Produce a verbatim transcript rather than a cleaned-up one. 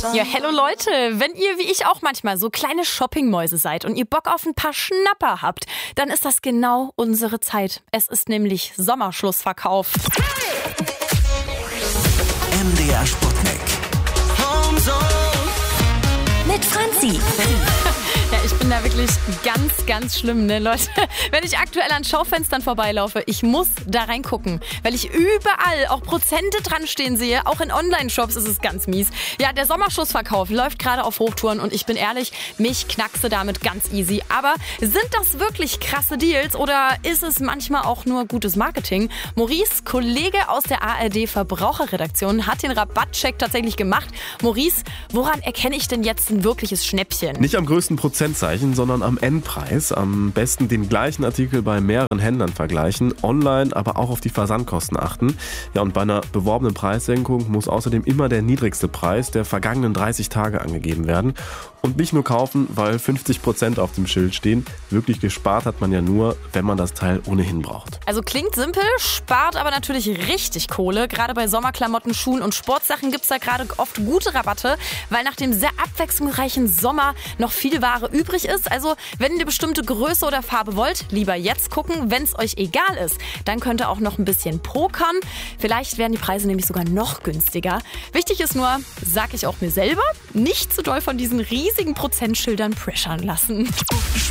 Ja, hello Leute, wenn ihr wie ich auch manchmal so kleine Shoppingmäuse seid und ihr Bock auf ein paar Schnapper habt, dann ist das genau unsere Zeit. Es ist nämlich Sommerschlussverkauf. M D R Sputnik. Homezone. Mit Franzi. Ja, ich bin da wirklich ganz, ganz schlimm, ne, Leute. Wenn ich aktuell an Schaufenstern vorbeilaufe, ich muss da reingucken, weil ich überall auch Prozente dran stehen sehe. Auch in Online-Shops ist es ganz mies. Ja, der Sommerschussverkauf läuft gerade auf Hochtouren und ich bin ehrlich, mich knackste damit ganz easy. Aber sind das wirklich krasse Deals oder ist es manchmal auch nur gutes Marketing? Maurice, Kollege aus der A R D-Verbraucherredaktion, hat den Rabattcheck tatsächlich gemacht. Maurice, woran erkenne ich denn jetzt ein wirkliches Schnäppchen? Nicht am größten Prozentzeichen, sondern am Endpreis. Am besten den gleichen Artikel bei mehreren Händlern vergleichen, online aber auch auf die Versandkosten achten. Ja, und bei einer beworbenen Preissenkung muss außerdem immer der niedrigste Preis der vergangenen dreißig Tage angegeben werden. Und nicht nur kaufen, weil fünfzig Prozent auf dem Schild stehen. Wirklich gespart hat man ja nur, wenn man das Teil ohnehin braucht. Also klingt simpel, spart aber natürlich richtig Kohle. Gerade bei Sommerklamotten, Schuhen und Sportsachen gibt es da gerade oft gute Rabatte, weil nach dem sehr abwechslungsreichen Sommer noch viel Ware übrig ist. Also wenn ihr eine bestimmte Größe oder Farbe wollt, lieber jetzt gucken. Wenn es euch egal ist, dann könnt ihr auch noch ein bisschen pokern. Vielleicht werden die Preise nämlich sogar noch günstiger. Wichtig ist nur, sag ich auch mir selber, nicht zu doll von diesen riesigen Prozentschildern pressern lassen.